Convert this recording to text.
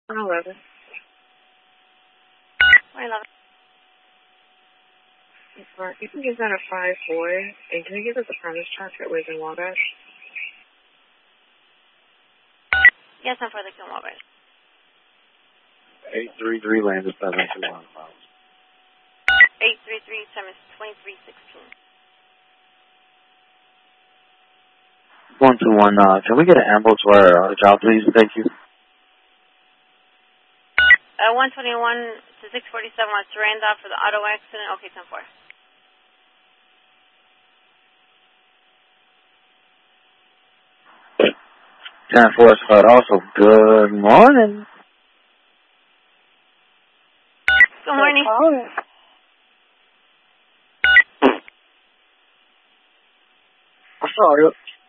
11. 11. Mark, you can give that a 5-boy, and can you give us a premise truck that lives in Wabash? Yes, I'm for the Kill Wabash. 833 landed 721 miles. 833 times 2316. 121, can we get an ambulance to our job, please? Thank you. 121 to 647 West Randolph for the auto accident. Okay, 10-4. Also, good morning. Good morning. I'm sorry.